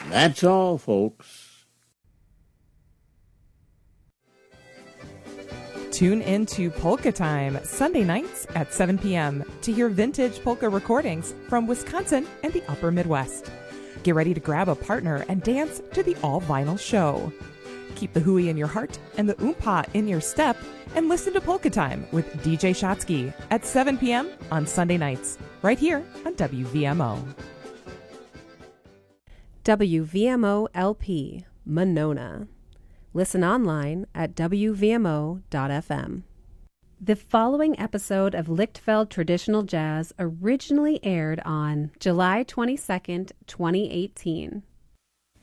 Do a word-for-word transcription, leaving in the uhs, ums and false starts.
That's all, folks. Tune in to Polka Time Sunday nights at seven p.m. to hear vintage polka recordings from Wisconsin and the Upper Midwest. Get ready to grab a partner and dance to the all-vinyl show. Keep the hooey in your heart and the oompa in your step and listen to Polka Time with D J Shotsky at seven p.m. on Sunday nights, right here on W V M O. W V M O L P, Monona. Listen online at W V M O dot F M. The following episode of Lichtfeld Traditional Jazz originally aired on July twenty-second, twenty eighteen.